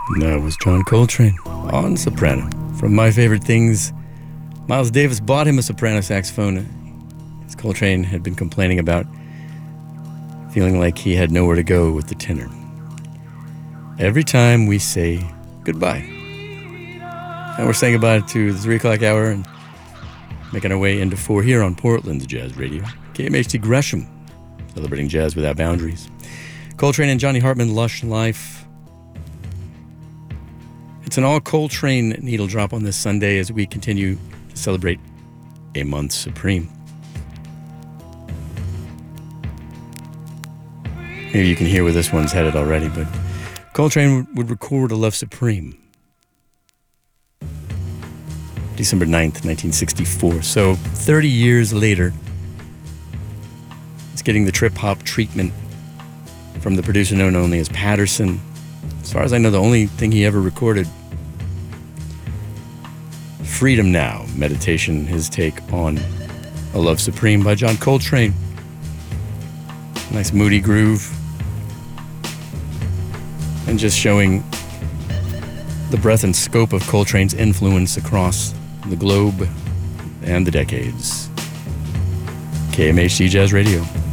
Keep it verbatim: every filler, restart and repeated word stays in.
That was John Coltrane on soprano. From My Favorite Things, Miles Davis bought him a soprano saxophone, as Coltrane had been complaining about feeling like he had nowhere to go with the tenor. Every time we say goodbye. And we're saying goodbye to the three o'clock hour and making our way into four here on Portland's Jazz Radio. K M H D Gresham, celebrating jazz without boundaries. Coltrane and Johnny Hartman, Lush Life. It's an all Coltrane needle drop on this Sunday as we continue to celebrate a month supreme. Maybe you can hear where this one's headed already, but Coltrane would record A Love Supreme December ninth, nineteen sixty-four. So thirty years later, it's getting the trip-hop treatment from the producer known only as Patterson. As far as I know, the only thing he ever recorded. Freedom Now, Meditation, his take on A Love Supreme by John Coltrane. Nice moody groove. And just showing the breadth and scope of Coltrane's influence across the globe and the decades. K M H D Jazz Radio.